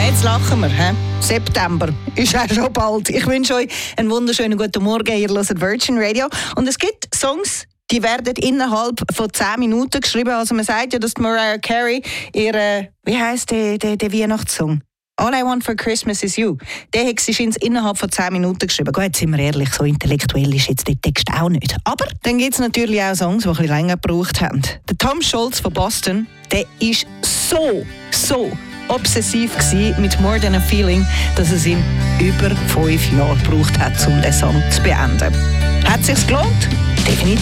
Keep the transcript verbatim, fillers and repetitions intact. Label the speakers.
Speaker 1: Jetzt lachen wir, he? September ist auch schon bald. Ich wünsche euch einen wunderschönen guten Morgen. Ihr hört Virgin Radio. Und es gibt Songs, die werden innerhalb von zehn Minuten geschrieben. Also man sagt ja, dass Mariah Carey ihre, wie heisst der, der, der Weihnachtssong? All I Want for Christmas is You. Den hat sie innerhalb von zehn Minuten geschrieben. Gut, sind wir ehrlich, so intellektuell ist jetzt der Text auch nicht. Aber dann gibt es natürlich auch Songs, die ein bisschen länger gebraucht haben. Der Tom Scholz von Boston, der ist so, so obsessiv gewesen mit More Than a Feeling, dass es ihm über fünf Jahre gebraucht hat, um den Song zu beenden. Hat es sich gelohnt? Definitiv.